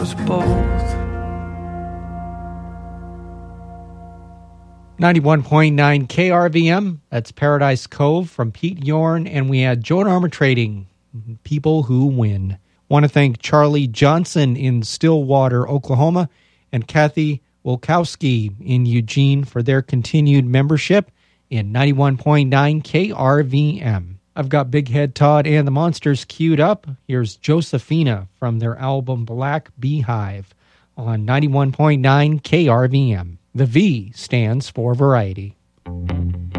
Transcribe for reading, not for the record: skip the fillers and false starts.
us both. 91.9 KRVM, that's Paradise Cove from Pete Yorn, and we had Joan Armour Trading, People Who Win. Want to thank Charlie Johnson in Stillwater, Oklahoma, and Kathy Wolkowski in Eugene for their continued membership in 91.9 KRVM. I've got Big Head Todd and the Monsters queued up. Here's Josephina from their album Black Beehive on 91.9 KRVM. The V stands for variety.